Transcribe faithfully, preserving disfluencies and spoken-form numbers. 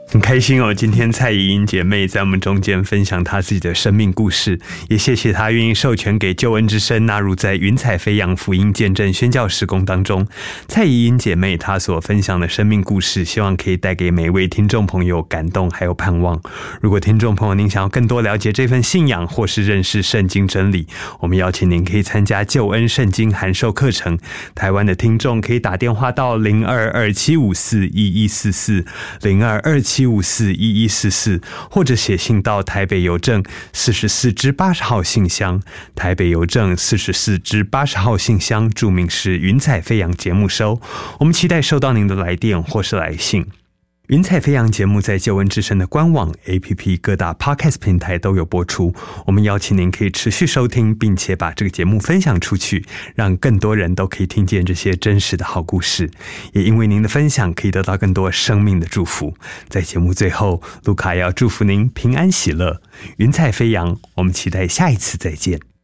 很开心哦，今天蔡宜英姐妹在我们中间分享她自己的生命故事，也谢谢她愿意授权给救恩之声纳入在云彩飞扬福音见证宣教事工当中。蔡宜英姐妹她所分享的生命故事，希望可以带给每一位听众朋友感动还有盼望。如果听众朋友您想要更多了解这份信仰，或是认识圣经真理，我们邀请您可以参加救恩圣经函授课程。台湾的听众可以打电话到零二二七五四一一四四 零二二七五四一一四四，或者写信到台北邮政四十四支八十号信箱，台北邮政四十四支八十号信箱，注明是云彩飞扬节目收。我们期待收到您的来电或是来信。云彩飞扬节目在救恩之声的官网 A P P 各大 Podcast 平台都有播出，我们邀请您可以持续收听，并且把这个节目分享出去，让更多人都可以听见这些真实的好故事，也因为您的分享可以得到更多生命的祝福。在节目最后，卢卡要祝福您平安喜乐，云彩飞扬，我们期待下一次再见。